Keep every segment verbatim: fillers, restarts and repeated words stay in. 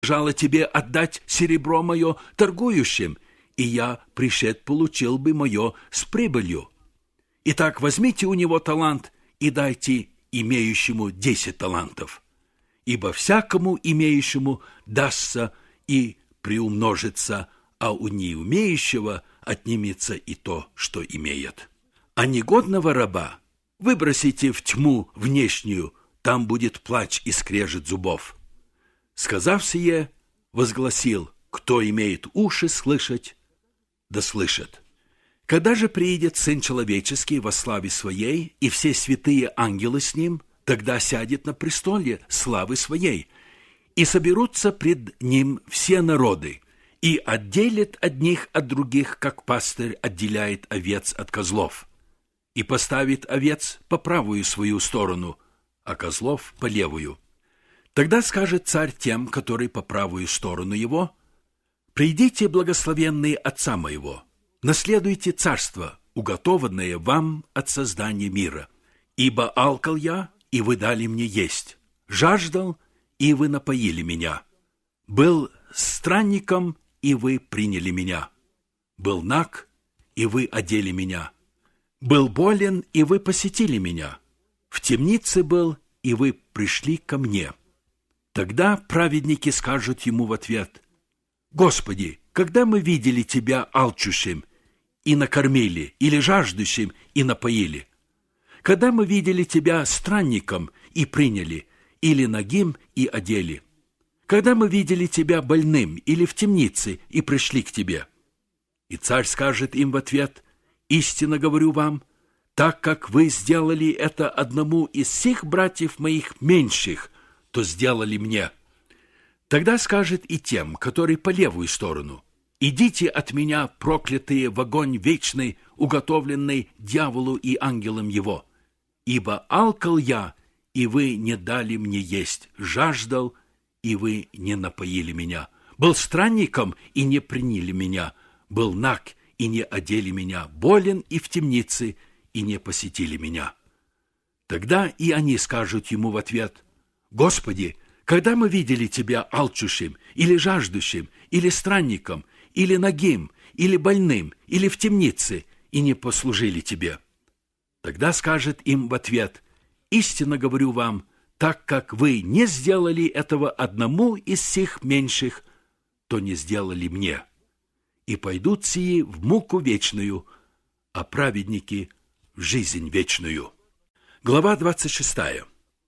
жало тебе отдать серебро мое торгующим, и я, пришед, получил бы мое с прибылью. Итак, возьмите у него талант и дайте имеющему десять талантов. Ибо всякому имеющему дастся и приумножится, а у неумеющего отнимется и то, что имеет. А негодного раба выбросите в тьму внешнюю, там будет плач и скрежет зубов. Сказав сие, возгласил: кто имеет уши слышать, да слышит. Когда же приидет Сын Человеческий во славе Своей, и все святые ангелы с Ним, тогда сядет на престоле славы Своей, и соберутся пред Ним все народы, и отделит одних от других, как пастырь отделяет овец от козлов, и поставит овец по правую свою сторону, а козлов по левую. Тогда скажет царь тем, которые по правую сторону его: «Придите, благословенные Отца моего, наследуйте царство, уготованное вам от создания мира. Ибо алкал я, и вы дали мне есть, жаждал, и вы напоили меня, был странником, и вы приняли меня, был наг, и вы одели меня, был болен, и вы посетили меня, в темнице был, и вы пришли ко мне». Тогда праведники скажут ему в ответ: «Господи, когда мы видели тебя алчущим и накормили, или жаждущим и напоили? Когда мы видели тебя странником и приняли, или нагим и одели? Когда мы видели тебя больным или в темнице и пришли к тебе?» И царь скажет им в ответ: «Истинно говорю вам, так как вы сделали это одному из всех братьев моих меньших, то сделали мне». Тогда скажет и тем, которые по левую сторону: «Идите от меня, проклятые, в огонь вечный, уготовленный дьяволу и ангелам его. Ибо алкал я, и вы не дали мне есть, жаждал, и вы не напоили меня, был странником, и не приняли меня, был наг, и не одели меня, болен и в темнице, и не посетили меня». Тогда и они скажут ему в ответ: «Господи, когда мы видели тебя алчущим, или жаждущим, или странником, или нагим, или больным, или в темнице, и не послужили тебе?» Тогда скажет им в ответ: «Истинно говорю вам, так как вы не сделали этого одному из всех меньших, то не сделали мне. И пойдут сии в муку вечную, а праведники в жизнь вечную». Глава двадцать шестая.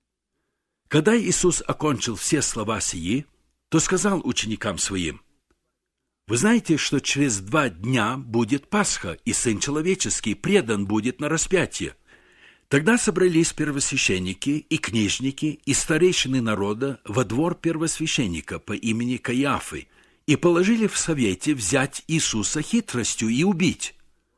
Когда Иисус окончил все слова сии, то сказал ученикам Своим: «Вы знаете, что через два дня будет Пасха, и Сын Человеческий предан будет на распятие». Тогда собрались первосвященники и книжники и старейшины народа во двор первосвященника по имени Каиафы и положили в совете взять Иисуса хитростью и убить.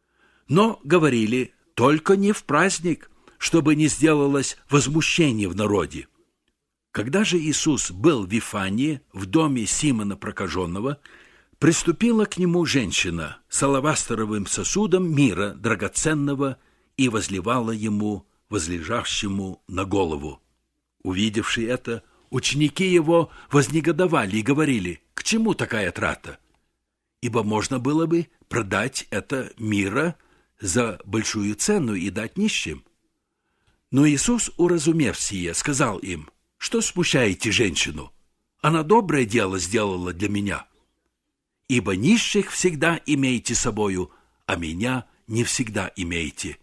Но говорили: только не в праздник, чтобы не сделалось возмущение в народе. Когда же Иисус был в Вифании, в доме Симона Прокаженного, приступила к нему женщина с алавастровым сосудом мира драгоценного и возливала ему, возлежащему на голову. Увидевши это, ученики его вознегодовали и говорили: «К чему такая трата? Ибо можно было бы продать это мира за большую цену и дать нищим». Но Иисус, уразумев сие, сказал им: «Что смущаете женщину? Она доброе дело сделала для меня. Ибо нищих всегда имеете собою, а меня не всегда имеете.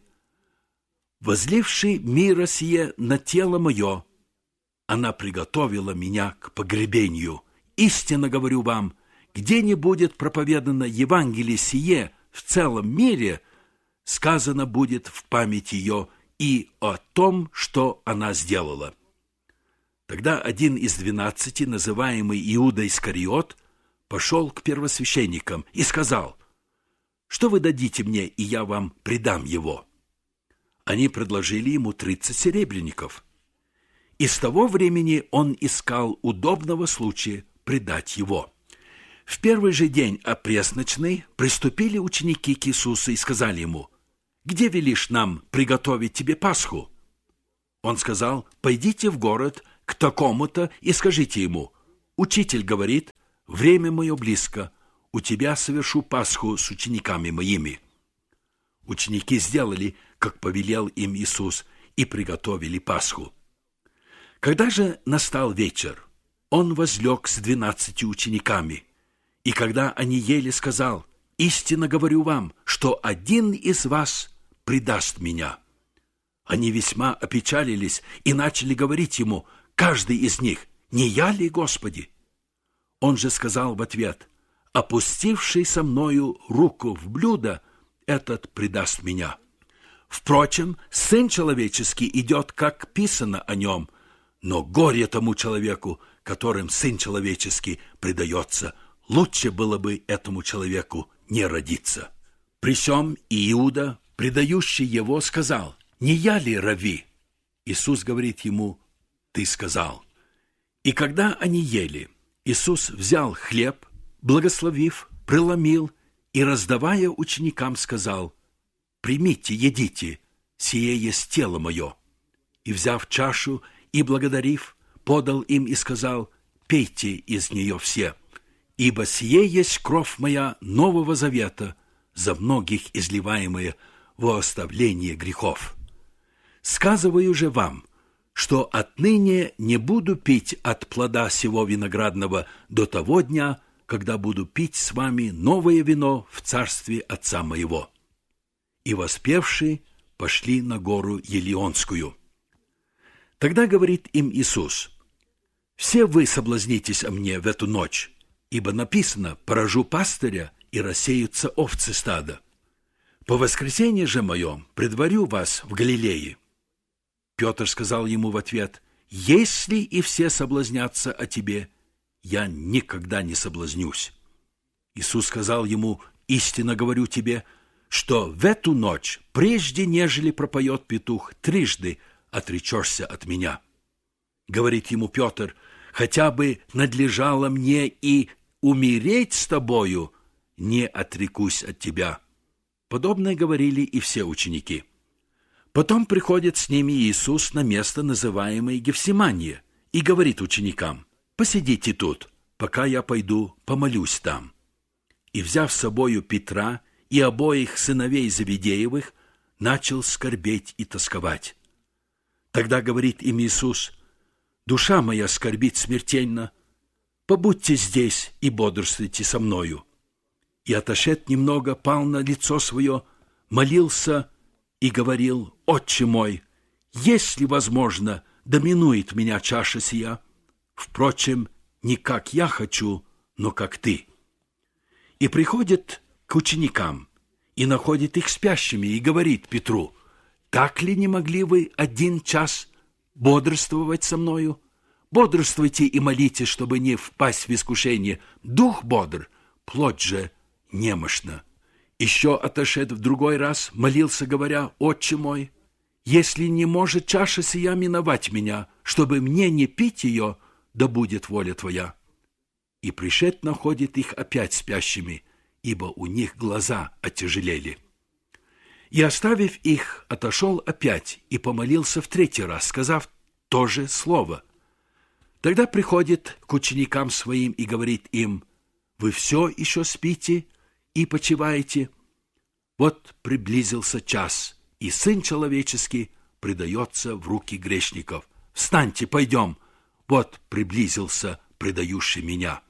Возливши мира сие на тело мое, она приготовила меня к погребению. Истинно говорю вам, где не будет проповедано Евангелие сие в целом мире, сказано будет в память ее и о том, что она сделала». Тогда один из двенадцати, называемый Иуда Искариот, пошел к первосвященникам и сказал: «Что вы дадите мне, и я вам предам его?» Они предложили ему тридцать серебряников. И с того времени он искал удобного случая предать его. В первый же день опресночный приступили ученики к Иисусу и сказали ему: «Где велишь нам приготовить тебе Пасху?» Он сказал: «Пойдите в город к такому-то и скажите ему: Учитель говорит: время мое близко, у тебя совершу Пасху с учениками моими. Ученики сделали, как повелел им Иисус, и приготовили Пасху. Когда же настал вечер, он возлег с двенадцатью учениками, и когда они ели, сказал: истинно говорю вам, что один из вас предаст меня. Они весьма опечалились и начали говорить ему, каждый из них: не я ли, Господи? Он же сказал в ответ: опустивший со мною руку в блюдо, этот предаст меня. Впрочем, Сын Человеческий идет, как писано о нем, но горе тому человеку, которым Сын Человеческий предается. Лучше было бы этому человеку не родиться. При сем Иуда, предающий его, сказал: не я ли, Рави? Иисус говорит ему: ты сказал. И когда они ели, Иисус взял хлеб, благословив, преломил и, раздавая ученикам, сказал: примите, едите, сие есть тело мое. И, взяв чашу и благодарив, подал им и сказал: пейте из нее все, ибо сие есть кровь моя нового завета, за многих изливаемая во оставление грехов. Сказываю же вам, что отныне не буду пить от плода сего виноградного до того дня, когда буду пить с вами новое вино в царстве Отца моего». И воспевшие пошли на гору Елеонскую. Тогда говорит им Иисус: «Все вы соблазнитесь о мне в эту ночь, ибо написано: поражу пастыря, и рассеются овцы стада. По воскресенье же моем предварю вас в Галилее». Петр сказал ему в ответ: «Если и все соблазнятся о тебе, я никогда не соблазнюсь». Иисус сказал ему: «Истинно говорю тебе, что в эту ночь, прежде нежели пропоет петух, трижды отречешься от меня». Говорит ему Петр: «Хотя бы надлежало мне и умереть с тобою, не отрекусь от тебя». Подобное говорили и все ученики. Потом приходит с ними Иисус на место, называемое Гефсиманье, и говорит ученикам: «Посидите тут, пока я пойду помолюсь там». И, взяв с собою Петра и обоих сыновей Завидеевых, начал скорбеть и тосковать. Тогда говорит им Иисус: «Душа моя скорбит смертельно, побудьте здесь и бодрствуйте со мною». И, отошед немного, пал на лицо свое, молился и говорил: «Отче мой, если возможно, да минует меня чаша сия. Впрочем, не как я хочу, но как ты». И приходит к ученикам и находит их спящими, и говорит Петру: «Так ли не могли вы один час бодрствовать со мною? Бодрствуйте и молитесь, чтобы не впасть в искушение. Дух бодр, плоть же немощна». Еще, отошед в другой раз, молился, говоря: «Отче мой, если не может чаша сия миновать меня, чтобы мне не пить ее, да будет воля твоя». И пришед находит их опять спящими, ибо у них глаза оттяжелели. И, оставив их, отошел опять и помолился в третий раз, сказав то же слово. Тогда приходит к ученикам своим и говорит им: «Вы все еще спите и почиваете? Вот приблизился час, и Сын Человеческий предается в руки грешников. Встаньте, пойдем, вот приблизился предающий меня».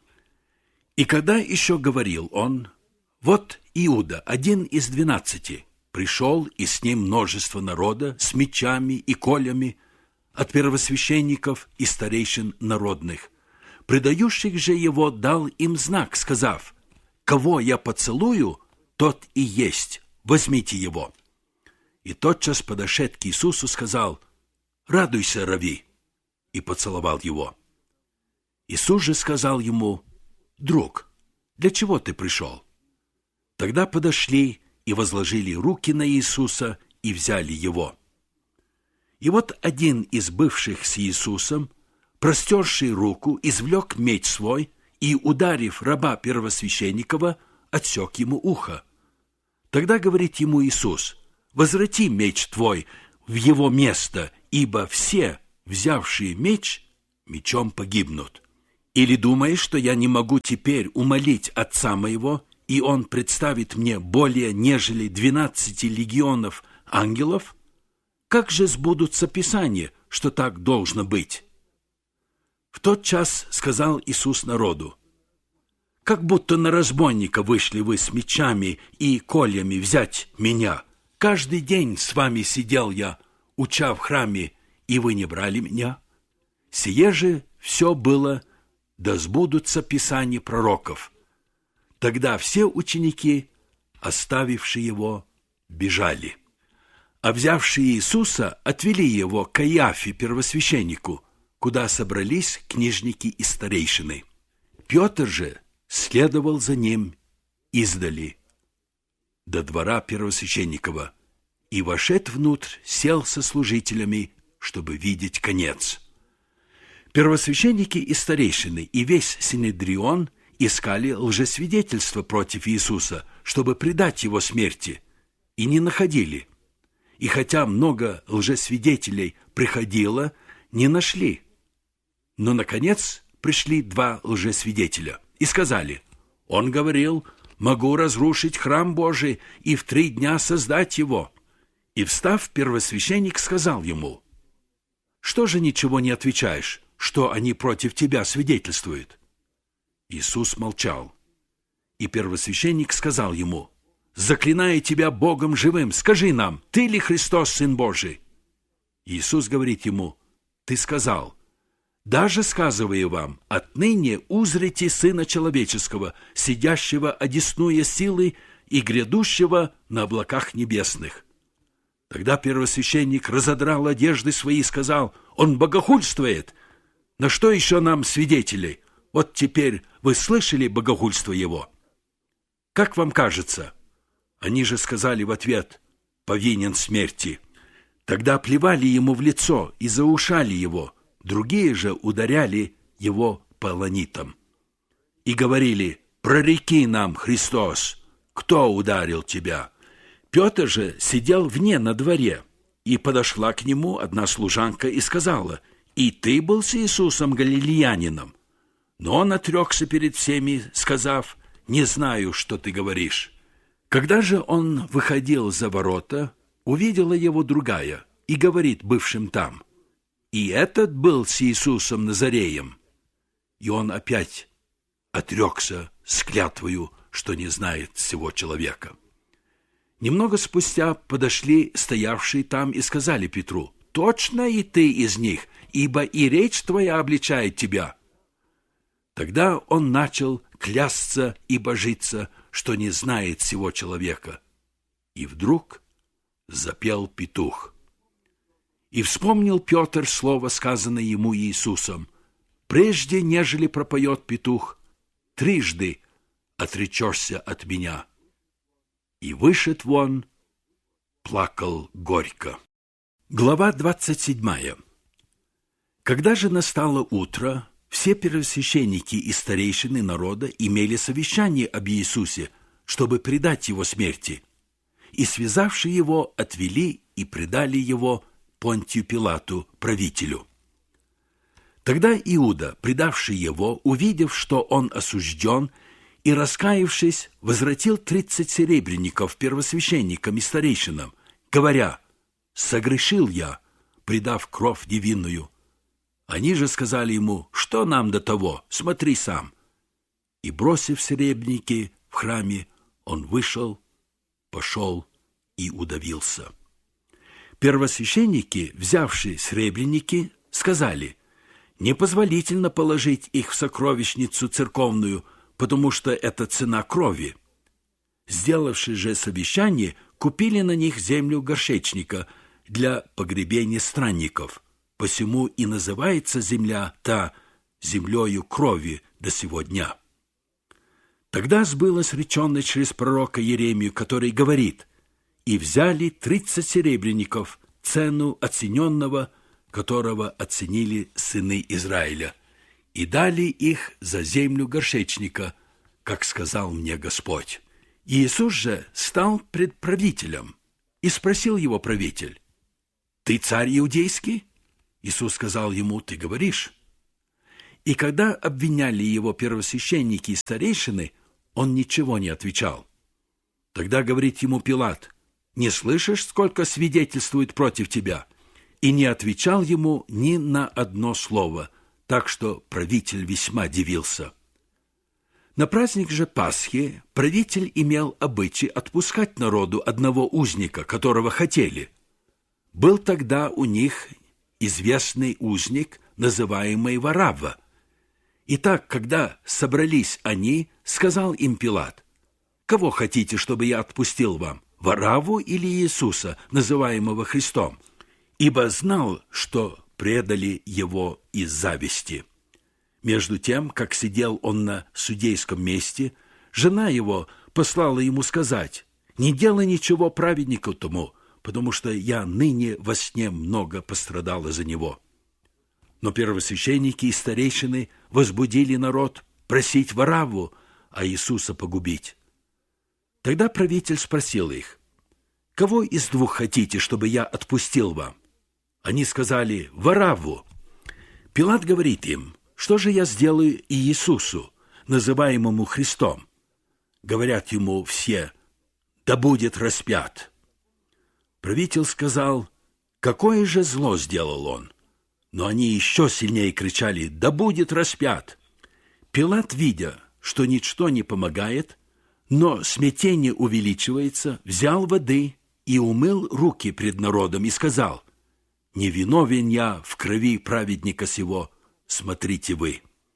И когда еще говорил он, вот Иуда, один из двенадцати, пришел, и с ним множество народа с мечами и колями от первосвященников и старейшин народных. Предающих же его дал им знак, сказав: «Кого я поцелую, тот и есть, возьмите его». И тотчас, подошед к Иисусу, сказал: «Радуйся, Рави», и поцеловал его. Иисус же сказал ему: «Друг, для чего ты пришел?» Тогда подошли и возложили руки на Иисуса и взяли его. И вот один из бывших с Иисусом, простерший руку, извлек меч свой и, ударив раба первосвященникова, отсек ему ухо. Тогда говорит ему Иисус: «Возврати меч твой в его место, ибо все, взявшие меч, мечом погибнут». Или думаешь, что я не могу теперь умолить Отца моего, и Он представит мне более нежели двенадцати легионов ангелов? Как же сбудутся Писания, что так должно быть?» В тот час сказал Иисус народу: «Как будто на разбойника вышли вы с мечами и кольями взять меня. Каждый день с вами сидел я, уча в храме, и вы не брали меня. Сие же все было, да сбудутся Писания пророков». Тогда все ученики, оставившие его, бежали. А взявшие Иисуса отвели его к Каиафе, первосвященнику, куда собрались книжники и старейшины. Петр же следовал за ним издали до двора первосвященникова и, вошед внутрь, сел со служителями, чтобы видеть конец. Первосвященники и старейшины и весь Синедрион искали лжесвидетельства против Иисуса, чтобы предать его смерти, и не находили. И хотя много лжесвидетелей приходило, не нашли. Но, наконец, пришли два лжесвидетеля и сказали: «Он говорил: могу разрушить храм Божий и в три дня создать его». И, встав, первосвященник сказал ему: «Что же ничего не отвечаешь, что они против тебя свидетельствуют?» Иисус молчал. И первосвященник сказал ему: «Заклиная тебя Богом живым, скажи нам, ты ли Христос, Сын Божий?» Иисус говорит ему: «Ты сказал. Даже сказываю вам, отныне узрите Сына Человеческого, сидящего одесную силы и грядущего на облаках небесных». Тогда первосвященник разодрал одежды свои и сказал: «Он богохульствует! На что еще нам свидетели? Вот теперь вы слышали богохульство его? Как вам кажется?» Они же сказали в ответ: «Повинен смерти». Тогда плевали ему в лицо и заушали его, другие же ударяли его полонитом. И говорили: «Прореки нам, Христос, кто ударил тебя?» Петр же сидел вне на дворе, и подошла к нему одна служанка и сказала: «И ты был с Иисусом Галилеянином?» Но он отрекся перед всеми, сказав: «Не знаю, что ты говоришь». Когда же он выходил за ворота, увидела его другая и говорит бывшим там: «И этот был с Иисусом Назареем». И он опять отрекся с клятвою, что не знает всего человека. Немного спустя подошли стоявшие там и сказали Петру: «Точно и ты из них, ибо и речь твоя обличает тебя». Тогда он начал клясться и божиться, что не знает всего человека. И вдруг запел петух. И вспомнил Петр слово, сказанное ему Иисусом: «Прежде, нежели пропоет петух, трижды отречешься от меня». И вышед вон, плакал горько. Глава двадцать седьмая. Когда же настало утро, все первосвященники и старейшины народа имели совещание об Иисусе, чтобы предать его смерти. И, связавши его, отвели и предали его Понтию Пилату, правителю. Тогда Иуда, предавший его, увидев, что он осужден, и, раскаявшись, возвратил тридцать серебряников первосвященникам и старейшинам, говоря: «Согрешил я, предав кровь невинную». Они же сказали ему: «Что нам до того? Смотри сам». И, бросив серебряники в храме, он вышел, пошел и удавился. Первосвященники, взявшие серебряники, сказали: «Непозволительно положить их в сокровищницу церковную, потому что это цена крови». Сделавши же совещание, купили на них землю горшечника для погребения странников. Посему и называется земля та землею крови до сего дня. Тогда сбылось реченное через пророка Иеремию, который говорит: «И взяли тридцать серебряников, цену оцененного, которого оценили сыны Израиля, и дали их за землю горшечника, как сказал мне Господь». Иисус же стал пред правителем, и спросил его правитель: «Ты царь иудейский?» Иисус сказал ему: «Ты говоришь». И когда обвиняли его первосвященники и старейшины, он ничего не отвечал. Тогда говорит ему Пилат: «Не слышишь, сколько свидетельствует против тебя?» И не отвечал ему ни на одно слово, так что правитель весьма дивился. На праздник же Пасхи правитель имел обычай отпускать народу одного узника, которого хотели. Был тогда у них известный узник, называемый Варавва. Итак, когда собрались они, сказал им Пилат: «Кого хотите, чтобы я отпустил вам, Варавву или Иисуса, называемого Христом?» Ибо знал, что предали его из зависти. Между тем, как сидел он на судейском месте, жена его послала ему сказать: «Не делай ничего праведнику тому, потому что я ныне во сне много пострадала за него». Но первосвященники и старейшины возбудили народ просить Варавву, а Иисуса погубить. Тогда правитель спросил их: «Кого из двух хотите, чтобы я отпустил вам?» Они сказали: «Варавву». Пилат говорит им: «Что же я сделаю и Иисусу, называемому Христом?» Говорят ему все: «Да будет распят». Правитель сказал: «Какое же зло сделал он?» Но они еще сильнее кричали: «Да будет распят». Пилат, видя, что ничто не помогает, но смятение увеличивается, взял воды и умыл руки пред народом и сказал: «Не виновен я в крови праведника сего, смотрите вы».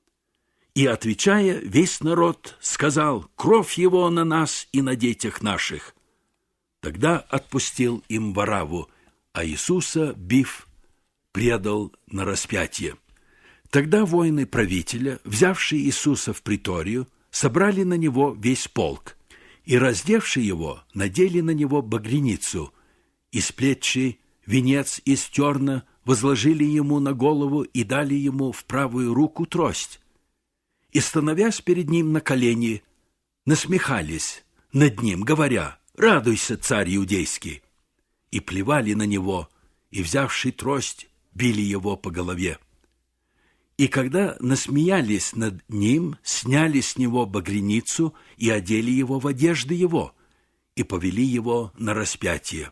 И, отвечая, весь народ сказал: «Кровь его на нас и на детях наших». Тогда отпустил им Варавву, а Иисуса, бив, предал на распятие. Тогда воины правителя, взявшие Иисуса в приторию, собрали на него весь полк, и, раздевши его, надели на него багряницу, и сплетши венец из терна возложили ему на голову и дали ему в правую руку трость. И, становясь перед ним на колени, насмехались над ним, говоря: «Радуйся, царь иудейский!» И плевали на него, и, взявши трость, били его по голове. И когда насмеялись над ним, сняли с него багряницу и одели его в одежды его, и повели его на распятие.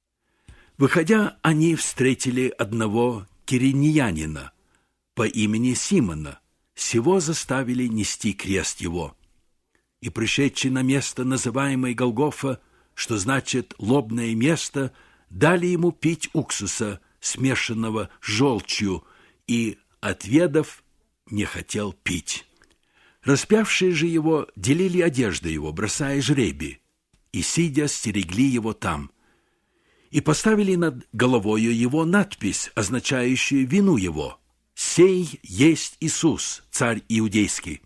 Выходя, они встретили одного киринеянина по имени Симона, сего заставили нести крест его. И, пришедший на место, называемое Голгофа, что значит «лобное место», дали ему пить уксуса, смешанного с желчью, и, отведав, не хотел пить. Распявшие же его делили одежды его, бросая жребий, и, сидя, стерегли его там. И поставили над головою его надпись, означающую вину его: «Сей есть Иисус, царь иудейский».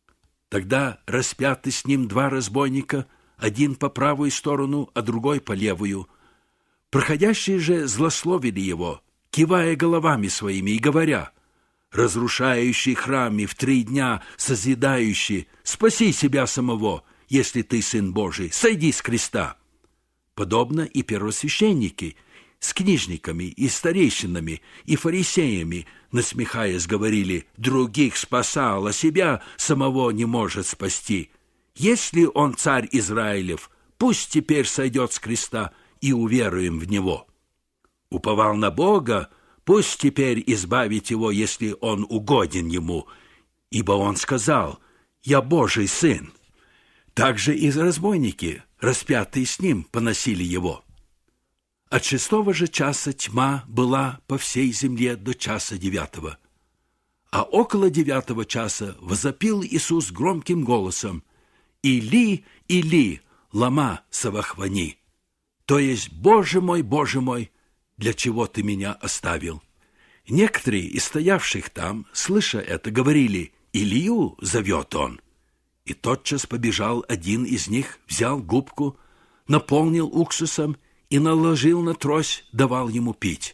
Тогда распяты с ним два разбойника, один по правую сторону, а другой по левую. Проходящие же злословили его, кивая головами своими и говоря: «Разрушающий храм и в три дня созидающий, спаси себя самого, если ты сын Божий, сойди с креста». Подобно и первосвященники с книжниками и старейшинами и фарисеями, насмехаясь, говорили: «Других спасал, а себя самого не может спасти. Если он царь Израилев, пусть теперь сойдет с креста, и уверуем в него. Уповал на Бога, пусть теперь избавит его, если он угоден ему, ибо он сказал: «Я Божий сын». Также и разбойники, распятые с ним, поносили его. От шестого же часа тьма была по всей земле до часа девятого. А около девятого часа возопил Иисус громким голосом: «Или, Или, лама савахвани», то есть: «Боже мой, Боже мой, для чего ты меня оставил?» Некоторые из стоявших там, слыша это, говорили: «Илию зовет он». И тотчас побежал один из них, взял губку, наполнил уксусом и наложил на трость, давал ему пить.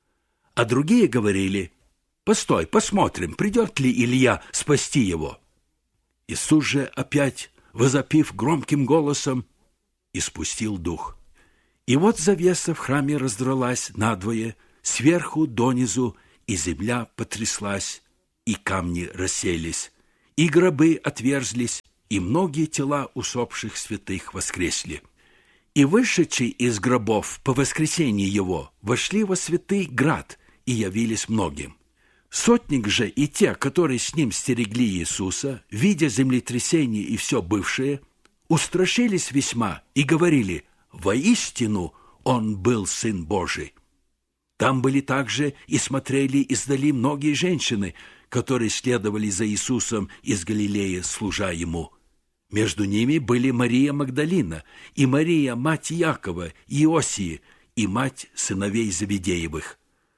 А другие говорили: «Постой, посмотрим, придет ли Илия спасти его». Иисус же опять, возопив громким голосом, испустил дух. И вот завеса в храме раздралась надвое, сверху донизу, и земля потряслась, и камни расселись, и гробы отверзлись, и многие тела усопших святых воскресли. И вышедшие из гробов по воскресении его вошли во святый град и явились многим. Сотник же и те, которые с ним стерегли Иисуса, видя землетрясение и все бывшее, устрашились весьма и говорили: «Воистину он был Сын Божий». Там были также и смотрели издали многие женщины, которые следовали за Иисусом из Галилеи, служа ему. Между ними были Мария Магдалина и Мария, мать Якова и Иосии, и мать сыновей Завидеевых.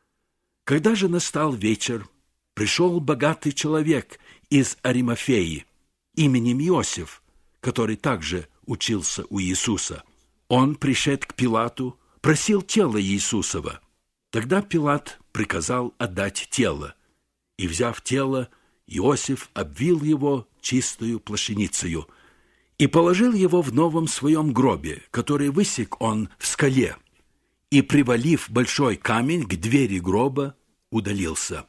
Когда же настал вечер, пришел богатый человек из Аримафеи, именем Иосиф, который также учился у Иисуса. Он, пришед к Пилату, просил тело Иисусова. Тогда Пилат приказал отдать тело, и, взяв тело, Иосиф обвил его чистою плащаницею и положил его в новом своем гробе, который высек он в скале, и, привалив большой камень к двери гроба, удалился.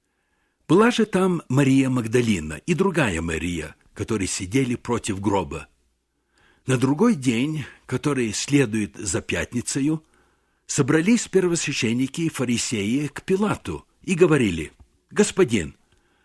Была же там Мария Магдалина и другая Мария, которые сидели против гроба. На другой день, который следует за пятницею, собрались первосвященники и фарисеи к Пилату и говорили: «Господин,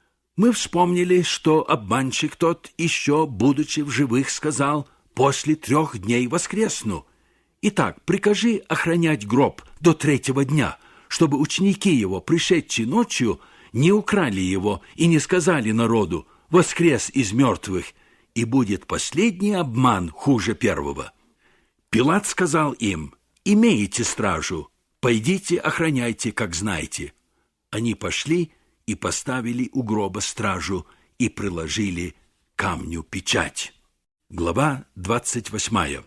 мы вспомнили, что обманщик тот, еще будучи в живых, сказал: после трех дней воскресну. Итак, прикажи охранять гроб до третьего дня, чтобы ученики его, пришедшие ночью, не украли его и не сказали народу: воскрес из мертвых, и будет последний обман хуже первого». Пилат сказал им: «Имеете стражу, пойдите охраняйте, как знаете». Они пошли и поставили у гроба стражу и приложили камню печать. Глава двадцать восьмая.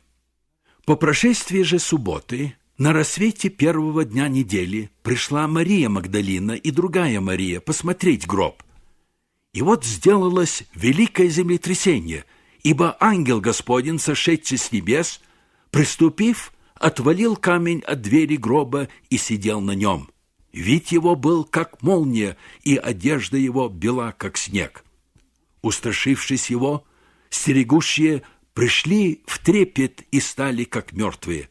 По прошествии же субботы, на рассвете первого дня недели, пришла Мария Магдалина и другая Мария посмотреть гроб. И вот сделалось великое землетрясение, ибо ангел Господень, сошедший с небес, приступив, отвалил камень от двери гроба и сидел на нем. Вид его был, как молния, и одежда его бела, как снег. Устрашившись его, стерегущие пришли в трепет и стали, как мертвые.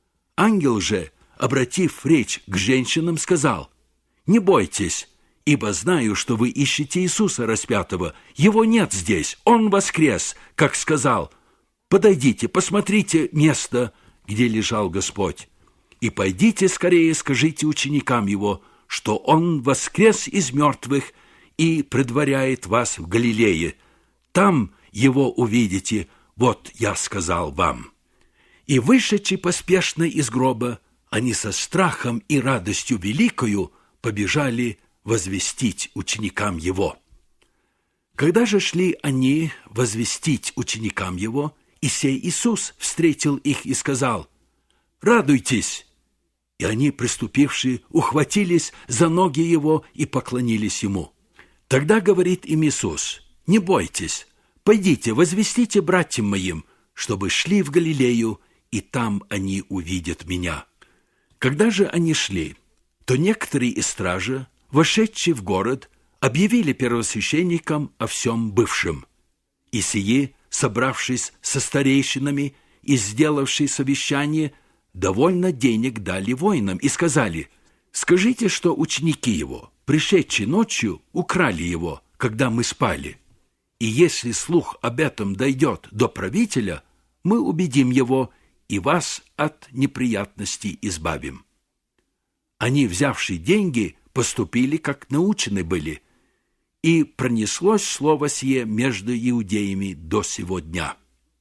Ангел же, обратив речь к женщинам, сказал: «Не бойтесь, ибо знаю, что вы ищете Иисуса распятого. Его нет здесь, Он воскрес, как сказал. Подойдите, посмотрите место, где лежал Господь. И пойдите скорее, скажите ученикам Его, что Он воскрес из мертвых и предваряет вас в Галилее. Там Его увидите, вот я сказал вам». И, вышедши поспешно из гроба, они со страхом и радостью великою побежали возвестить ученикам Его. Когда же шли они возвестить ученикам Его, и сей Иисус встретил их и сказал: «Радуйтесь!» И они, приступившие, ухватились за ноги Его и поклонились Ему. Тогда говорит им Иисус: «Не бойтесь, пойдите, возвестите братьям моим, чтобы шли в Галилею, и там они увидят Меня». Когда же они шли, то некоторые из стражи, вошедшие в город, объявили первосвященникам о всем бывшем. И сии, собравшись со старейшинами и сделавшие совещание, довольно денег дали воинам и сказали: «Скажите, что ученики его, пришедшие ночью, украли его, когда мы спали. И если слух об этом дойдет до правителя, мы убедим его и вас от неприятностей избавим». Они, взявшие деньги, поступили, как научены были, и пронеслось слово сие между иудеями до сего дня.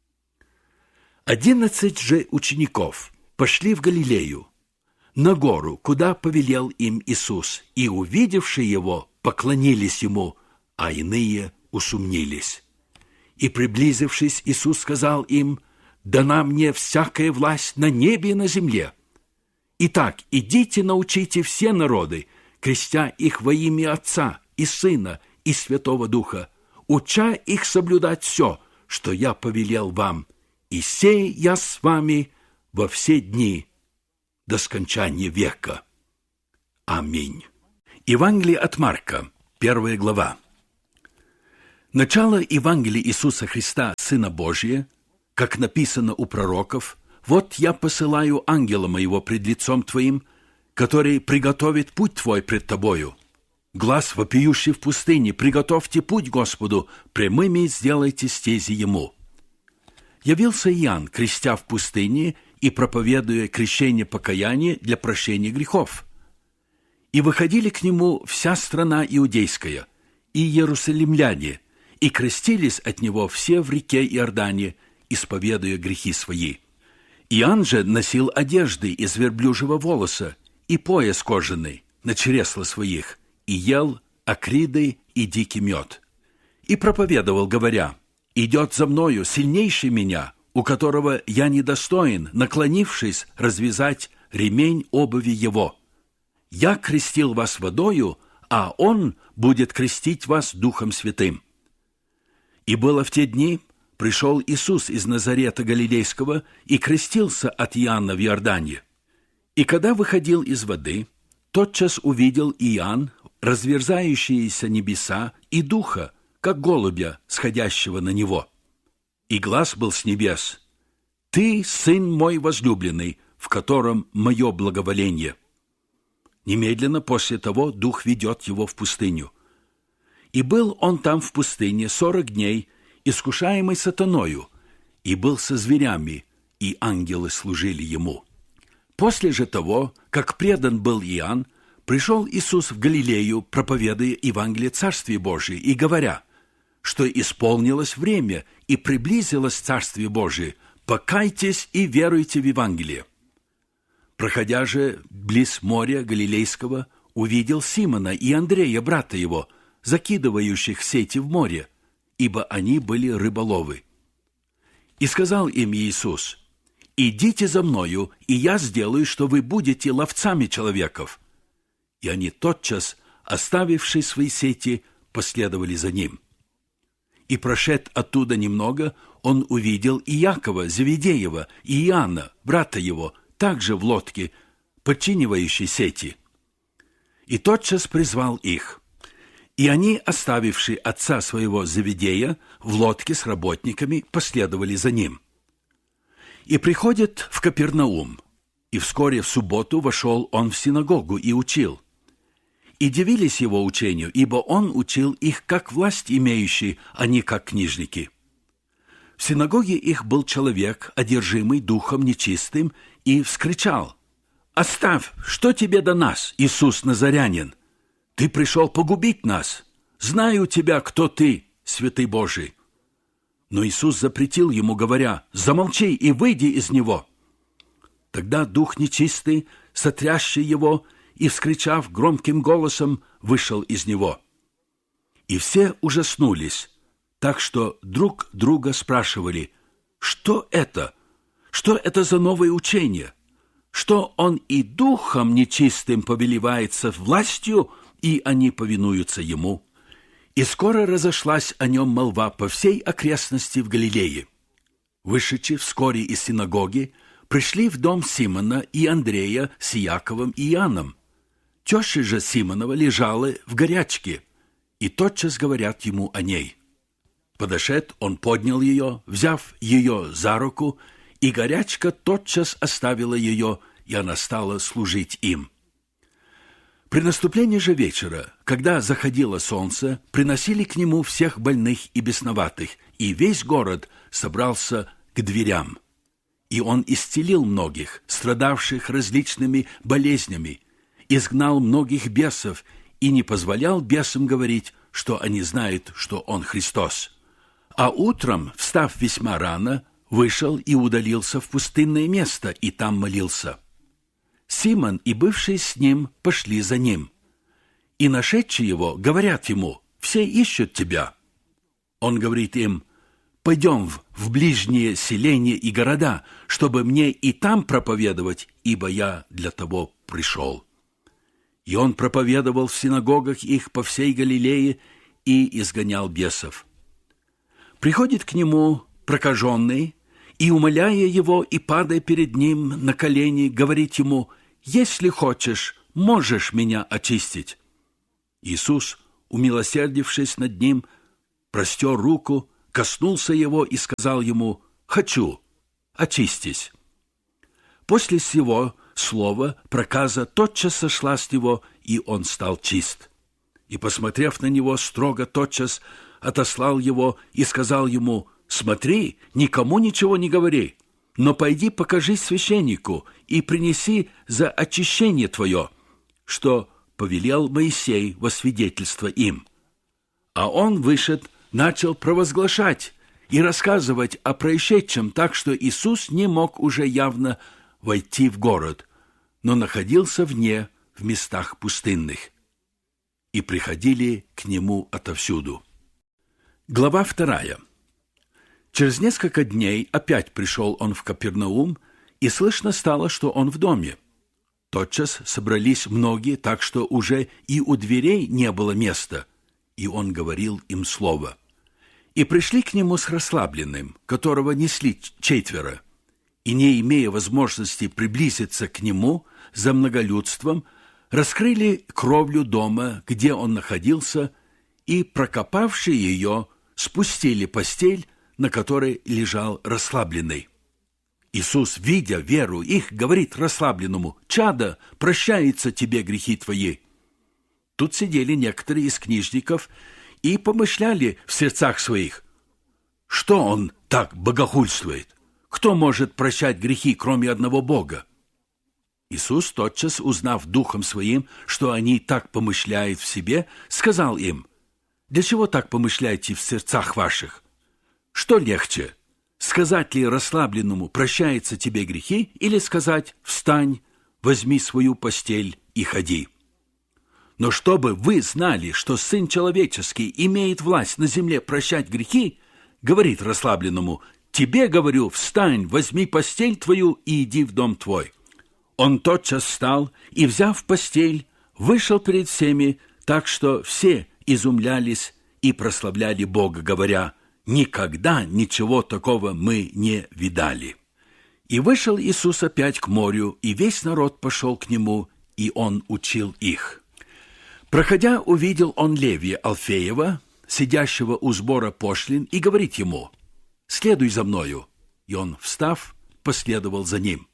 Одиннадцать же учеников пошли в Галилею, на гору, куда повелел им Иисус, и, увидевши Его, поклонились Ему, а иные усомнились. И, приблизившись, Иисус сказал им: «Дана мне всякая власть на небе и на земле. Итак, идите, научите все народы, крестя их во имя Отца и Сына и Святого Духа, уча их соблюдать все, что я повелел вам, и сей я с вами во все дни до скончания века. Аминь». Евангелие от Марка, первая глава. Начало Евангелия Иисуса Христа, Сына Божия, как написано у пророков: «Вот я посылаю ангела моего пред лицом твоим, который приготовит путь твой пред тобою. Глас вопиющий в пустыне: приготовьте путь Господу, прямыми сделайте стези ему». Явился Иоанн, крестя в пустыне и проповедуя крещение покаяния для прощения грехов. И выходили к нему вся страна иудейская, и иерусалимляне, и крестились от него все в реке Иордане, исповедуя грехи свои. Иоанн же носил одежды из верблюжьего волоса и пояс кожаный на чресла своих, и ел акриды и дикий мед. И проповедовал, говоря: «Идет за мною сильнейший меня, у которого я недостоин, наклонившись, развязать ремень обуви его. Я крестил вас водою, а он будет крестить вас Духом Святым». И было в те дни, пришел Иисус из Назарета Галилейского и крестился от Иоанна в Иордане. И когда выходил из воды, тотчас увидел Иоанн разверзающиеся небеса и Духа, как голубя, сходящего на него. И глас был с небес: «Ты, Сын мой возлюбленный, в котором мое благоволение». Немедленно после того Дух ведет его в пустыню. И был он там в пустыне сорок дней, искушаемый сатаною, и был со зверями, и ангелы служили ему. После же того, как предан был Иоанн, пришел Иисус в Галилею, проповедуя Евангелие Царствия Божия, и говоря, что исполнилось время и приблизилось Царствие Божие, покайтесь и веруйте в Евангелие. Проходя же близ моря Галилейского, увидел Симона и Андрея, брата его, закидывающих сети в море, ибо они были рыболовы. И сказал им Иисус: «Идите за мною, и я сделаю, что вы будете ловцами человеков». И они тотчас, оставивши свои сети, последовали за ним. И прошед оттуда немного, он увидел и Иакова Зеведеева, и Иоанна, брата его, также в лодке, подчинивающей сети. И тотчас призвал их. И они, оставивши отца своего Зеведея, в лодке с работниками последовали за ним. И приходит в Капернаум, и вскоре в субботу вошел он в синагогу и учил. И дивились его учению, ибо он учил их как власть имеющий, а не как книжники. В синагоге их был человек, одержимый духом нечистым, и вскричал: «Оставь, что тебе до нас, Иисус Назарянин? Ты пришел погубить нас. Знаю тебя, кто ты, святый Божий». Но Иисус запретил ему, говоря: «Замолчи и выйди из него». Тогда дух нечистый, сотрясший его, и, вскричав громким голосом, вышел из него. И все ужаснулись, так что друг друга спрашивали: «Что это? Что это за новое учение? Что он и духом нечистым повелевается властью, и они повинуются ему?» И скоро разошлась о нем молва по всей окрестности в Галилее. Вышедши вскоре из синагоги, пришли в дом Симона и Андрея с Иаковом и Иоанном. Теща же Симонова лежала в горячке, и тотчас говорят ему о ней. Подошед, он поднял ее, взяв ее за руку, и горячка тотчас оставила ее, и она стала служить им. При наступлении же вечера, когда заходило солнце, приносили к нему всех больных и бесноватых, и весь город собрался к дверям. И он исцелил многих, страдавших различными болезнями, изгнал многих бесов и не позволял бесам говорить, что они знают, что он Христос. А утром, встав весьма рано, вышел и удалился в пустынное место, и там молился. Симон и бывшие с ним пошли за ним. И нашедшие его говорят ему: «Все ищут тебя». Он говорит им: «Пойдем в, в ближние селения и города, чтобы мне и там проповедовать, ибо я для того пришел». И он проповедовал в синагогах их по всей Галилее и изгонял бесов. Приходит к нему прокаженный, и, умоляя его и падая перед ним на колени, говорит ему: «Если хочешь, можешь меня очистить». Иисус, умилосердившись над ним, простер руку, коснулся его и сказал ему: «Хочу, очистись». После сего слова проказа тотчас сошла с него, и он стал чист. И, посмотрев на него строго, тотчас отослал его и сказал ему: «Смотри, никому ничего не говори, но пойди покажись священнику и принеси за очищение твое, что повелел Моисей во свидетельство им». А он, вышед, начал провозглашать и рассказывать о происшедшем, так что Иисус не мог уже явно войти в город, но находился вне, в местах пустынных. И приходили к нему отовсюду. Глава вторая. Через несколько дней опять пришел он в Капернаум, и слышно стало, что он в доме. Тотчас собрались многие, так что уже и у дверей не было места, и он говорил им слово. И пришли к нему с расслабленным, которого несли четверо, и, не имея возможности приблизиться к нему за многолюдством, раскрыли кровлю дома, где он находился, и, прокопавши ее, спустили постель, на которой лежал расслабленный. Иисус, видя веру их, говорит расслабленному: «Чадо, прощаются тебе грехи твои». Тут сидели некоторые из книжников и помышляли в сердцах своих: что он так богохульствует? Кто может прощать грехи, кроме одного Бога? Иисус, тотчас узнав духом своим, что они так помышляют в себе, сказал им: «Для чего так помышляете в сердцах ваших? Что легче, сказать ли расслабленному: прощаются тебе грехи, или сказать: встань, возьми свою постель и ходи? Но чтобы вы знали, что Сын Человеческий имеет власть на земле прощать грехи, говорит расслабленному: тебе говорю, встань, возьми постель твою и иди в дом твой». Он тотчас встал и, взяв постель, вышел перед всеми, так что все изумлялись и прославляли Бога, говоря: «Никогда ничего такого мы не видали». И вышел Иисус опять к морю, и весь народ пошел к нему, и он учил их. Проходя, увидел он Левия Алфеева, сидящего у сбора пошлин, и говорит ему: «Следуй за мною». И он, встав, последовал за ним.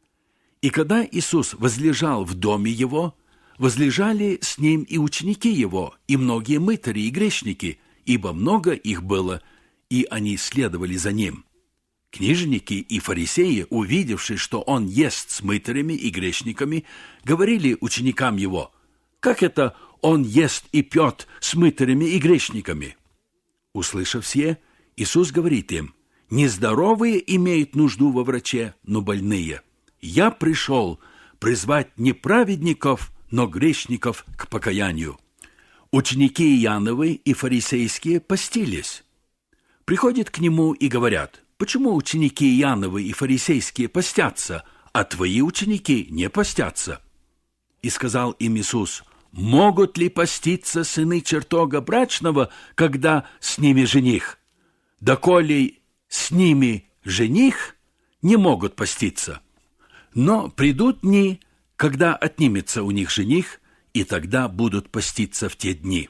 И когда Иисус возлежал в доме его, возлежали с ним и ученики его, и многие мытари и грешники, ибо много их было, и они следовали за ним. Книжники и фарисеи, увидевши, что он ест с мытарями и грешниками, говорили ученикам его: «Как это он ест и пьет с мытарями и грешниками?» Услышав сие, Иисус говорит им: «Нездоровые имеют нужду во враче, но больные. Я пришел призвать не праведников, но грешников к покаянию». Ученики Иоанновы и фарисейские постились. Приходят к нему и говорят: «Почему ученики Иоанновы и фарисейские постятся, а твои ученики не постятся?» И сказал им Иисус: «Могут ли поститься сыны чертога брачного, когда с ними жених? Доколе с ними жених, не могут поститься. Но придут дни, когда отнимется у них жених, и тогда будут поститься в те дни.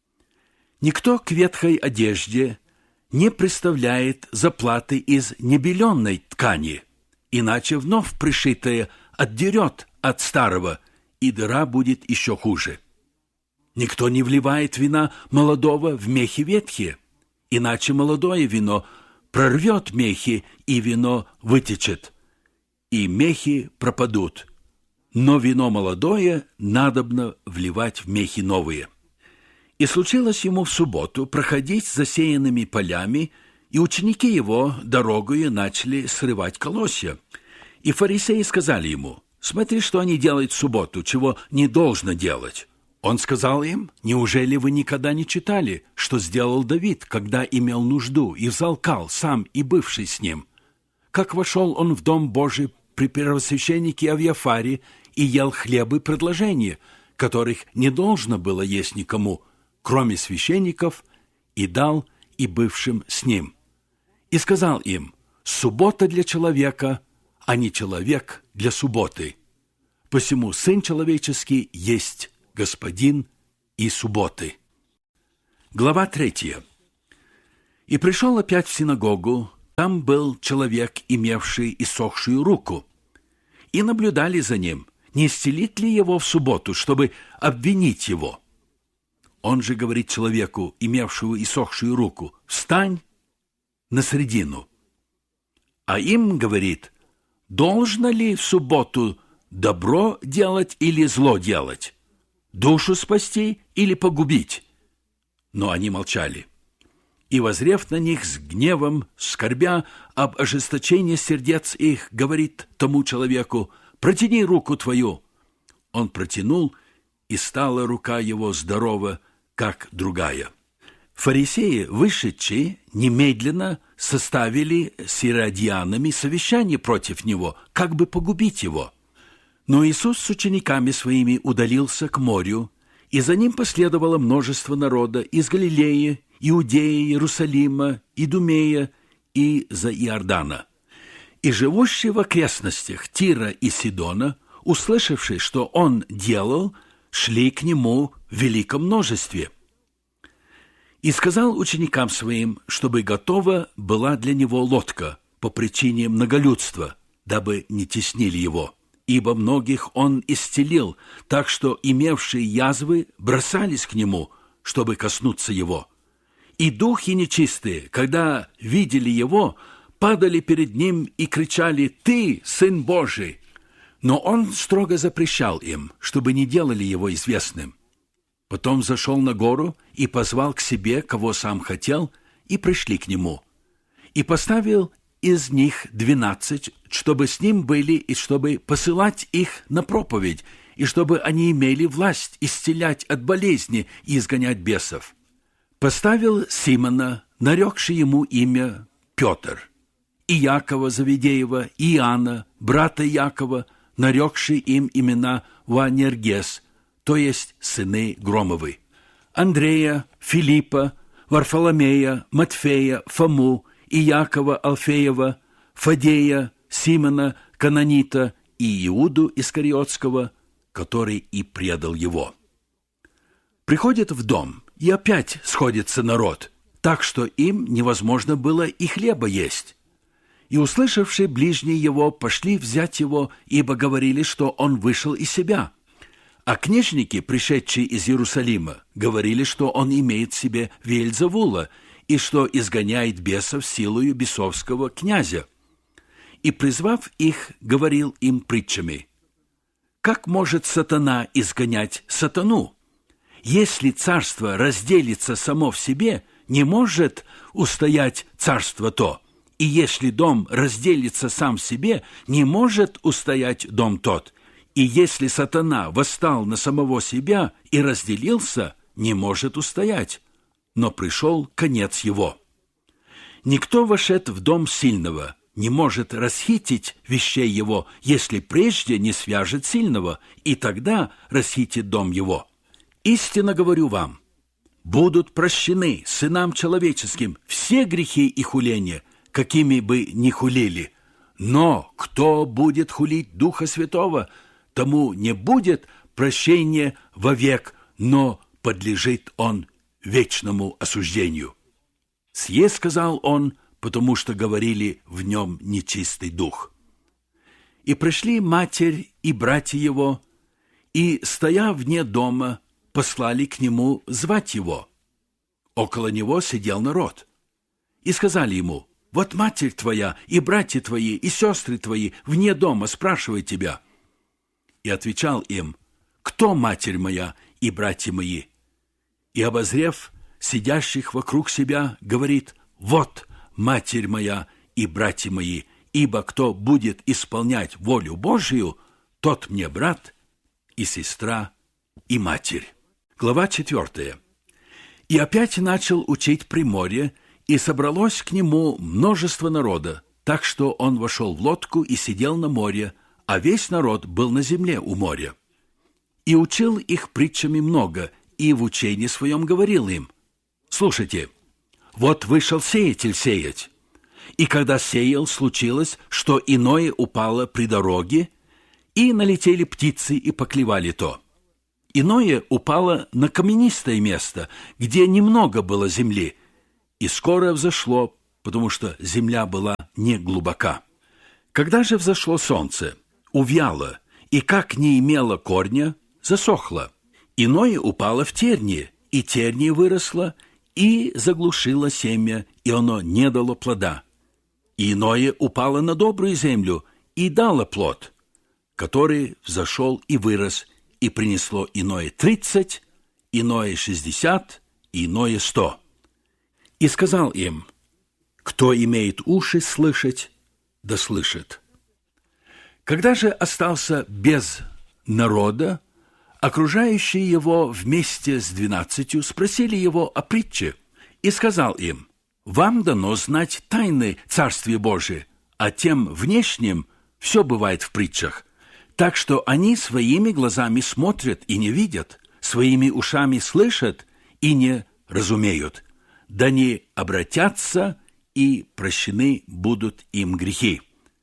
Никто к ветхой одежде не представляет заплаты из небеленной ткани, иначе вновь пришитое отдерет от старого, и дыра будет еще хуже. Никто не вливает вина молодого в мехи ветхие, иначе молодое вино прорвет мехи, и вино вытечет, и мехи пропадут. Но вино молодое надобно вливать в мехи новые». И случилось ему в субботу проходить засеянными полями, и ученики его дорогою начали срывать колосья. И фарисеи сказали ему: «Смотри, что они делают в субботу, чего не должно делать». Он сказал им: «Неужели вы никогда не читали, что сделал Давид, когда имел нужду, и взалкал сам и бывший с ним? Как вошел он в дом Божий при первосвященнике Авиафаре и ел хлебы предложения, которых не должно было есть никому, кроме священников, и дал и бывшим с ним. И сказал им: суббота для человека, а не человек для субботы. Посему Сын Человеческий есть Господин и субботы». Глава третья. И пришел опять в синагогу, там был человек, имевший иссохшую руку, и наблюдали за ним, не исцелит ли его в субботу, чтобы обвинить его. Он же говорит человеку, имевшему иссохшую руку: «Встань на средину». А им говорит: «Должно ли в субботу добро делать или зло делать? Душу спасти или погубить?» Но они молчали. И, воззрев на них с гневом, скорбя об ожесточении сердец их, говорит тому человеку: «Протяни руку твою». Он протянул, и стала рука его здорова, как другая. Фарисеи, вышедшие, немедленно составили с иродианами совещание против него, как бы погубить его. Но Иисус с учениками своими удалился к морю, и за ним последовало множество народа из Галилеи, Иудеи, Иерусалима, Идумея и за Иордана. И живущие в окрестностях Тира и Сидона, услышавши, что он делал, шли к нему в великом множестве. И сказал ученикам своим, чтобы готова была для него лодка по причине многолюдства, дабы не теснили его. Ибо многих он исцелил, так что имевшие язвы бросались к нему, чтобы коснуться его. И духи нечистые, когда видели его, падали перед ним и кричали: «Ты, Сын Божий!» Но он строго запрещал им, чтобы не делали его известным. Потом зашел на гору и позвал к себе, кого сам хотел, и пришли к нему. И поставил из них двенадцать, чтобы с ним были, и чтобы посылать их на проповедь, и чтобы они имели власть исцелять от болезни и изгонять бесов. Поставил Симона, нарекший ему имя Петр, и Якова Завидеева, и Иоанна, брата Якова, нарекший им имена Ванергес, то есть сыны Громовы, Андрея, Филиппа, Варфоломея, Матфея, Фому, и Якова Алфеева, Фадея, Симона Кананита и Иуду Искариотского, который и предал его. Приходит в дом, и опять сходится народ, так что им невозможно было и хлеба есть. И, услышавшие ближние его, пошли взять его, ибо говорили, что он вышел из себя. А книжники, пришедшие из Иерусалима, говорили, что он имеет в себе Веельзевула, и что изгоняет бесов силою бесовского князя. И, призвав их, говорил им притчами: «Как может сатана изгонять сатану? Если царство разделится само в себе, не может устоять царство то, и если дом разделится сам в себе, не может устоять дом тот, и если сатана восстал на самого себя и разделился, не может устоять, но пришел конец его. Никто, вошед в дом сильного, не может расхитить вещей его, если прежде не свяжет сильного, и тогда расхитит дом его. Истинно говорю вам, будут прощены сынам человеческим все грехи и хуления, какими бы ни хулили. Но кто будет хулить Духа Святого, тому не будет прощения вовек, но подлежит он вечному осуждению. Сие сказал он, потому что говорили в нем нечистый дух. И пришли матерь и братья его, и, стоя вне дома, послали к нему звать его. Около него сидел народ. И сказали ему: «Вот матерь твоя, и братья твои, и сестры твои вне дома спрашивают тебя». И отвечал им: «Кто матерь моя и братья мои?» И, обозрев сидящих вокруг себя, говорит: «Вот матерь моя и братья мои, ибо кто будет исполнять волю Божию, тот мне брат и сестра и матерь». Глава четвертая. «И опять начал учить при море, и собралось к нему множество народа, так что он вошел в лодку и сидел на море, а весь народ был на земле у моря. И учил их притчами много, и в учении своем говорил им: «Слушайте, вот вышел сеятель сеять, и когда сеял, случилось, что иное упало при дороге, и налетели птицы и поклевали то. Иное упало на каменистое место, где немного было земли, и скоро взошло, потому что земля была не глубока. Когда же взошло солнце, увяло, и как не имело корня, засохло. Иное упало в тернии, и терние выросло, и заглушило семя, и оно не дало плода. И иное упало на добрую землю, и дало плод, который взошел и вырос, и принесло иное тридцать, иное шестьдесят, иное сто. И сказал им: кто имеет уши слышать, да слышит. Когда же остался без народа, окружающие его вместе с двенадцатью спросили его о притче, и сказал им: вам дано знать тайны Царствия Божия, а тем внешним все бывает в притчах. Так что они своими глазами смотрят и не видят, своими ушами слышат и не разумеют. Да не обратятся, и прощены будут им грехи.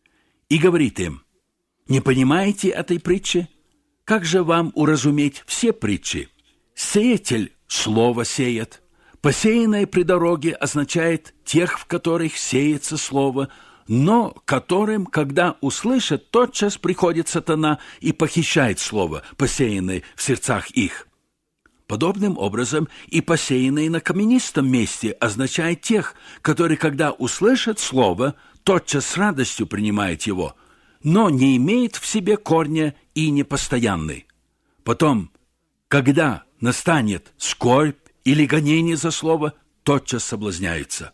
И говорит им: не понимаете этой притчи? Как же вам уразуметь все притчи? Сеятель слово сеет. Посеянное при дороге означает тех, в которых сеется слово, но которым, когда услышат, тотчас приходит сатана и похищает слово, посеянное в сердцах их. Подобным образом и посеянное на каменистом месте означает тех, которые, когда услышат слово, тотчас с радостью принимают его, но не имеет в себе корня и непостоянный. Потом, когда настанет скорбь или гонение за слово, тотчас соблазняются.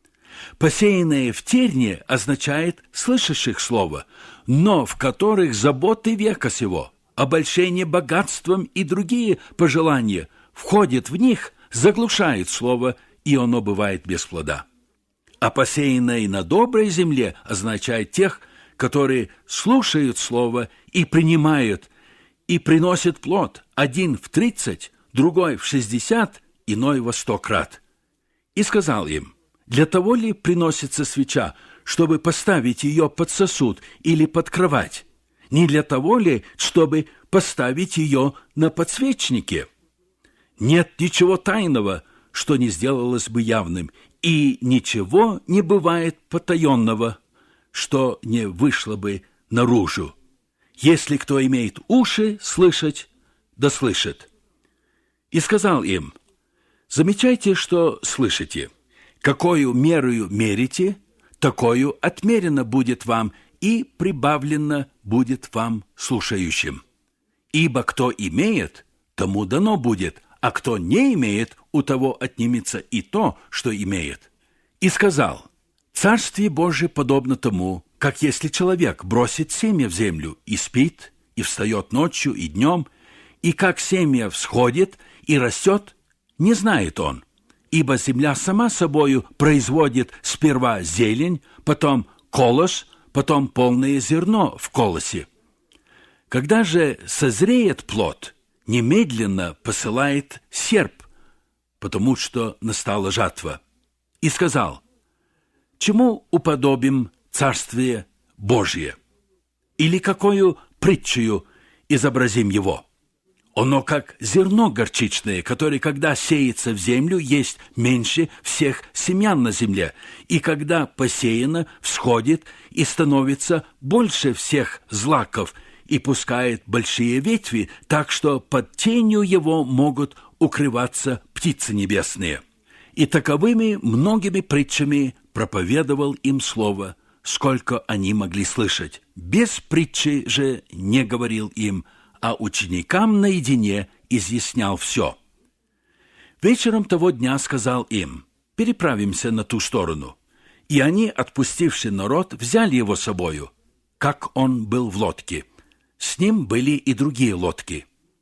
Посеянное в терне означает слышащих слово, но в которых заботы века сего, обольщение богатством и другие пожелания входят в них, заглушают слово, и оно бывает без плода. А посеянное на доброй земле означает тех, которые слушают слово и принимают, и приносят плод, один в тридцать, другой в шестьдесят, иной во сто крат. И сказал им: для того ли приносится свеча, чтобы поставить ее под сосуд или под кровать? Не для того ли, чтобы поставить ее на подсвечнике? Нет ничего тайного, что не сделалось бы явным, и ничего не бывает потаенного, что не вышло бы наружу. Если кто имеет уши слышать, да слышит. И сказал им: замечайте, что слышите. Какою мерою мерите, такою отмерено будет вам, и прибавлено будет вам слушающим. Ибо кто имеет, тому дано будет, а кто не имеет, у того отнимется и то, что имеет. И сказал: Царствие Божие подобно тому, как если человек бросит семя в землю и спит, и встает ночью и днем, и как семя всходит и растет, не знает он. Ибо земля сама собою производит сперва зелень, потом колос, потом полное зерно в колосе. Когда же созреет плод, немедленно посылает серп, потому что настала жатва. И сказал: чему уподобим Царствие Божие? Или какою притчею изобразим его? Оно как зерно горчичное, которое, когда сеется в землю, есть меньше всех семян на земле, и когда посеяно, всходит и становится больше всех злаков, и пускает большие ветви, так что под тенью его могут укрываться птицы небесные. И таковыми многими притчами проповедовал им слово, сколько они могли слышать. Без притчи же не говорил им, а ученикам наедине изъяснял все. Вечером того дня сказал им: переправимся на ту сторону. И они, отпустивши народ, взяли его с собою, как он был в лодке. С ним были и другие лодки.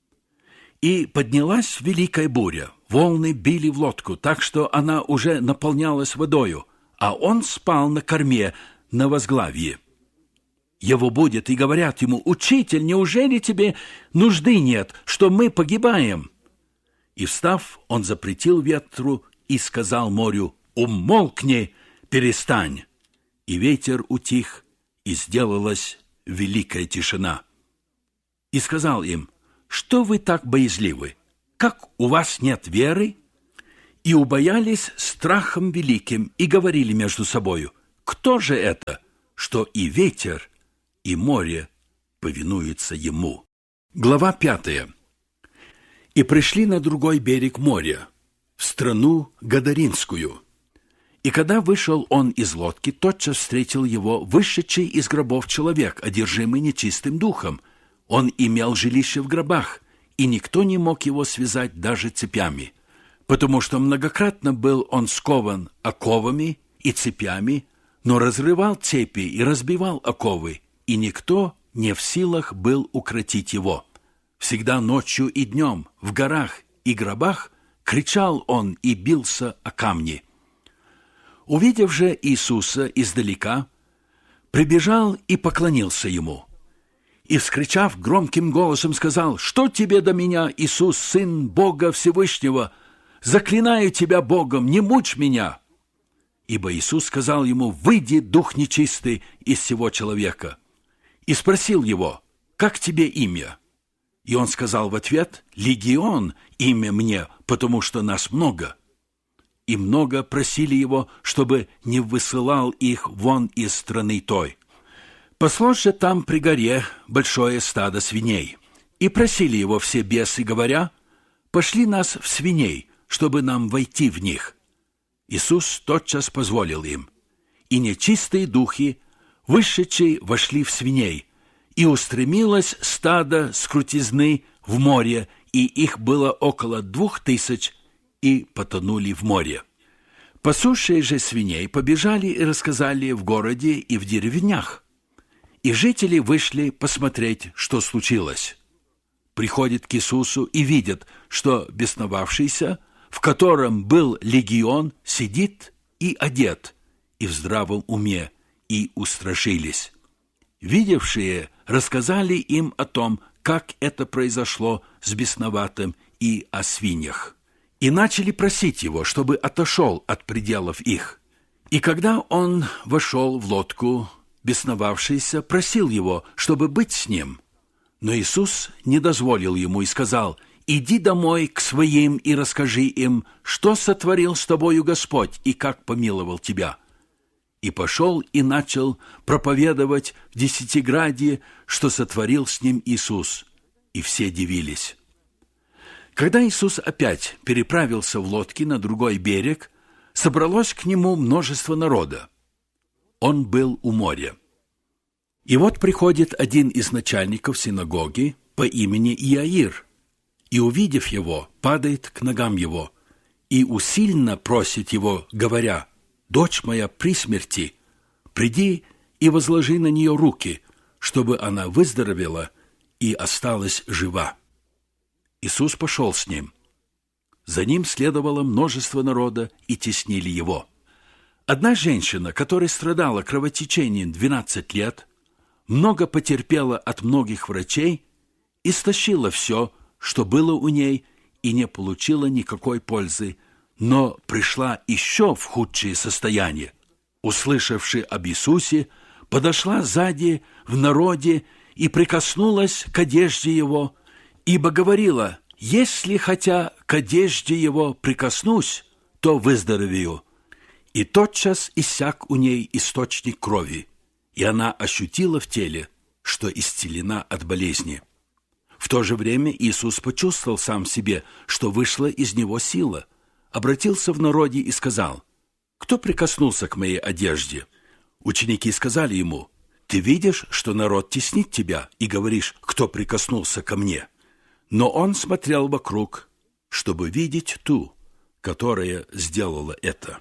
И поднялась великая буря, волны били в лодку, так что она уже наполнялась водою, а он спал на корме, на возглавье. Его будят и говорят ему: «Учитель, неужели тебе нужды нет, что мы погибаем?» И, встав, он запретил ветру и сказал морю: «Умолкни, перестань!» И ветер утих, и сделалась великая тишина. И сказал им: «Что вы так боязливы? Как у вас нет веры?» и убоялись страхом великим, и говорили между собою: кто же это, что и ветер, и море повинуются ему? Глава пятая. И пришли на другой берег моря, в страну Гадаринскую. И когда вышел он из лодки, тотчас встретил его вышедший из гробов человек, одержимый нечистым духом. Он имел жилище в гробах, и никто не мог его связать даже цепями, потому что многократно был он скован оковами и цепями, но разрывал цепи и разбивал оковы, и никто не в силах был укротить его. Всегда ночью и днем в горах и гробах кричал он и бился о камни. Увидев же Иисуса издалека, прибежал и поклонился ему. И, вскричав громким голосом, сказал: «Что тебе до меня, Иисус, Сын Бога Всевышнего? Заклинаю тебя Богом, не мучь меня!» Ибо Иисус сказал ему: «Выйди, дух нечистый, из сего человека». И спросил его: «Как тебе имя?» И он сказал в ответ: «Легион имя мне, потому что нас много». И много просили его, чтобы не высылал их вон из страны той. Паслось же там при горе большое стадо свиней. И просили его все бесы, говоря: «Пошли нас в свиней, чтобы нам войти в них». Иисус тотчас позволил им. И нечистые духи, вышедшие, вошли в свиней, и устремилось стадо с крутизны в море, и их было около двух тысяч, и потонули в море. Пасущие же свиней побежали и рассказали в городе и в деревнях. И жители вышли посмотреть, что случилось. Приходят к Иисусу и видят, что бесновавшийся, в котором был легион, сидит и одет, и в здравом уме, и устрашились. Видевшие рассказали им о том, как это произошло с бесноватым, и о свиньях. И начали просить его, чтобы отошел от пределов их. И когда он вошел в лодку, бесновавшийся просил его, чтобы быть с ним. Но Иисус не дозволил ему и сказал: «Иди домой к своим и расскажи им, что сотворил с тобою Господь и как помиловал тебя». И пошел и начал проповедовать в Десятиградье, что сотворил с ним Иисус. И все дивились. Когда Иисус опять переправился в лодке на другой берег, собралось к нему множество народа. Он был у моря. И вот приходит один из начальников синагоги по имени Иаир, и, увидев его, падает к ногам его, и усильно просит его, говоря: «Дочь моя при смерти, приди и возложи на нее руки, чтобы она выздоровела и осталась жива». Иисус пошел с ним. За ним следовало множество народа, и теснили его. Одна женщина, которая страдала кровотечением двенадцать лет, много потерпела от многих врачей, истощила все, что было у ней, и не получила никакой пользы, но пришла еще в худшее состояние. Услышавши об Иисусе, подошла сзади в народе и прикоснулась к одежде его, ибо говорила: «Если хотя к одежде его прикоснусь, то выздоровею». И тотчас иссяк у ней источник крови, и она ощутила в теле, что исцелена от болезни. В то же время Иисус почувствовал сам в себе, что вышла из него сила, обратился в народе и сказал: «Кто прикоснулся к моей одежде?» Ученики сказали ему: «Ты видишь, что народ теснит тебя, и говоришь: кто прикоснулся ко мне?» Но он смотрел вокруг, чтобы видеть ту, которая сделала это.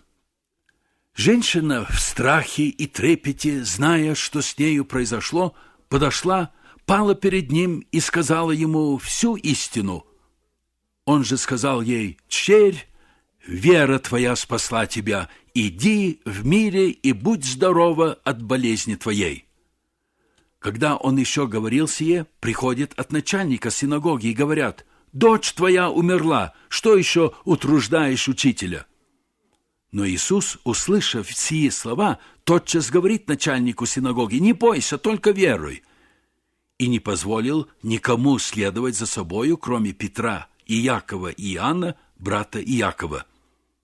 Женщина в страхе и трепете, зная, что с нею произошло, подошла, пала перед ним и сказала ему всю истину. Он же сказал ей: «Черь, вера твоя спасла тебя, иди в мире и будь здорова от болезни твоей». Когда он еще говорил сие, приходят от начальника синагоги и говорят: «Дочь твоя умерла, что еще утруждаешь учителя?» Но Иисус, услышав сие слова, тотчас говорит начальнику синагоги: «Не бойся, только веруй». И не позволил никому следовать за собою, кроме Петра и Якова и Иоанна, брата Иакова.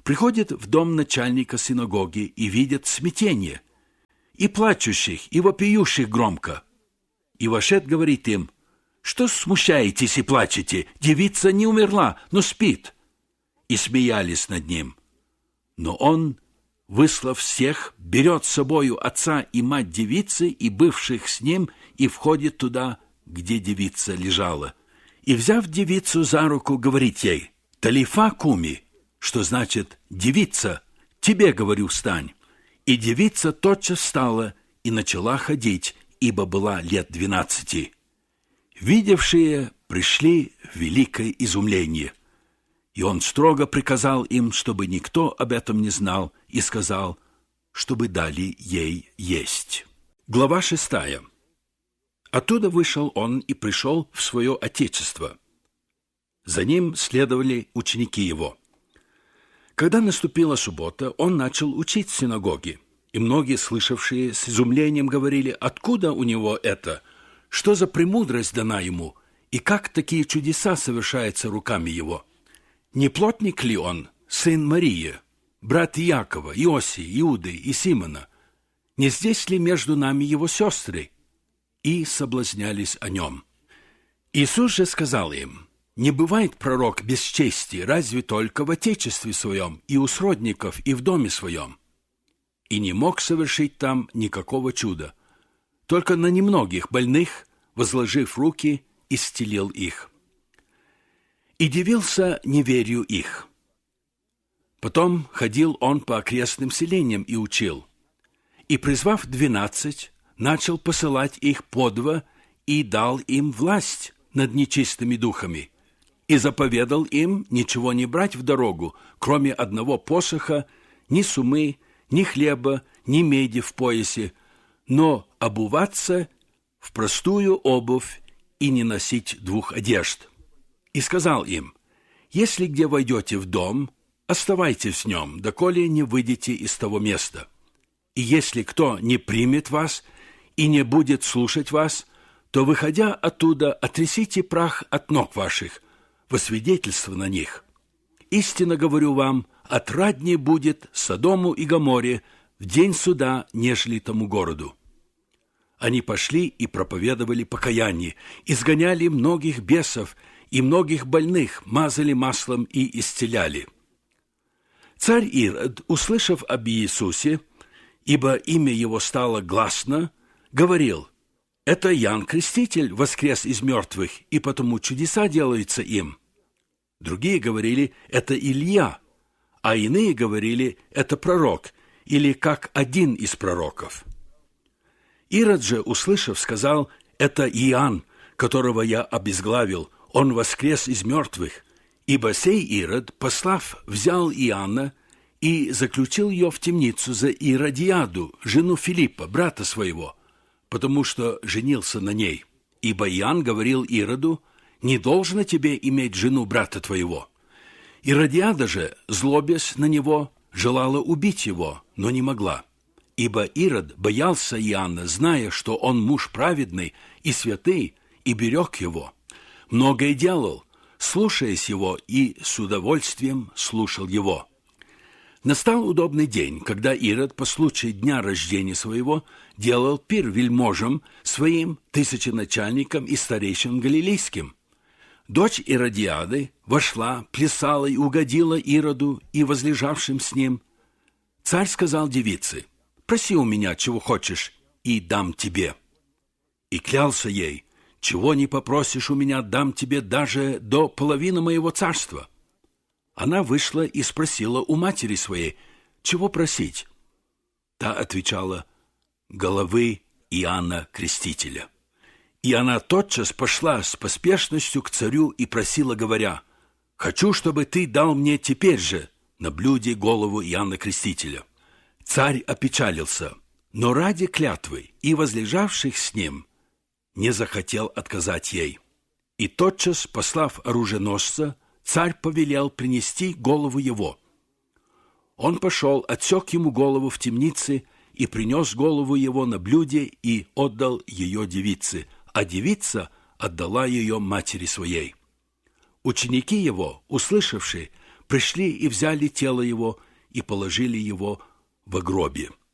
приходит в дом начальника синагоги и видит смятение, и плачущих, и вопиющих громко. И вошед говорит им: «Что смущаетесь и плачете? Девица не умерла, но спит». И смеялись над ним. Но он, выслав всех, берет с собою отца и мать девицы и бывших с ним, и входит туда, где девица лежала. И, взяв девицу за руку, говорит ей: «Талифа куми», что значит: «Девица, тебе говорю, встань». И девица тотчас встала и начала ходить, ибо была лет двенадцати. Видевшие пришли в великое изумление. И он строго приказал им, чтобы никто об этом не знал, и сказал, чтобы дали ей есть. Глава шестая. Оттуда вышел он и пришел в свое отечество. За ним следовали ученики его. Когда наступила суббота, он начал учить в синагоге, и многие, слышавшие, с изумлением говорили: откуда у него это, что за премудрость дана ему, и как такие чудеса совершаются руками его? Не плотник ли он, сын Марии, брат Иакова, Иосии, Иуды и Симона? Не здесь ли между нами его сестры? И соблазнялись о нем. Иисус же сказал им: не бывает пророк без чести, разве только в отечестве своем, и у сродников, и в доме своем. И не мог совершить там никакого чуда, только на немногих больных, возложив руки, исцелил их. И дивился неверию их. Потом ходил он по окрестным селениям и учил. И, призвав двенадцать, начал посылать их по два и дал им власть над нечистыми духами, и заповедал им ничего не брать в дорогу, кроме одного посоха, ни сумы, ни хлеба, ни меди в поясе, но обуваться в простую обувь и не носить двух одежд. И сказал им: если где войдете в дом, оставайтесь в нем, доколе не выйдете из того места. И если кто не примет вас и не будет слушать вас, то, выходя оттуда, отрясите прах от ног ваших, во свидетельство на них. Истинно говорю вам, отраднее будет Содому и Гоморе в день суда, нежели тому городу. Они пошли и проповедовали покаяние, изгоняли многих бесов, и многих больных мазали маслом и исцеляли. Царь Ирод, услышав об Иисусе, ибо имя его стало гласно, говорил: это Иоанн Креститель воскрес из мертвых, и потому чудеса делаются им. Другие говорили: это Илья, а иные говорили: это пророк, или как один из пророков. Ирод же, услышав, сказал: это Иоанн, которого я обезглавил, он воскрес из мертвых. Ибо сей Ирод, послав, взял Иоанна и заключил ее в темницу за Иродиаду, жену Филиппа, брата своего, потому что женился на ней. Ибо Иоанн говорил Ироду: не должно тебе иметь жену брата твоего. Иродиада же, злобясь на него, желала убить его, но не могла. Ибо Ирод боялся Иоанна, зная, что он муж праведный и святый, и берег его. Многое делал, слушаясь его, и с удовольствием слушал его. Настал удобный день, когда Ирод по случаю дня рождения своего делал пир вельможам своим, тысяченачальникам и старейшинам галилейским. Дочь Иродиады вошла, плясала и угодила Ироду и возлежавшим с ним. Царь сказал девице: проси у меня, чего хочешь, и дам тебе. И клялся ей: чего не попросишь у меня, дам тебе даже до половины моего царства. Она вышла и спросила у матери своей: чего просить? Та отвечала: головы Иоанна Крестителя. И она тотчас пошла с поспешностью к царю и просила, говоря: хочу, чтобы ты дал мне теперь же на блюде голову Иоанна Крестителя. Царь опечалился, но ради клятвы и возлежавших с ним не захотел отказать ей. И тотчас, послав оруженосца, царь повелел принести голову его. Он пошел, отсек ему голову в темнице и принес голову его на блюде и отдал ее девице, а девица отдала ее матери своей. Ученики его, услышавшие, пришли и взяли тело его и положили его в гробе.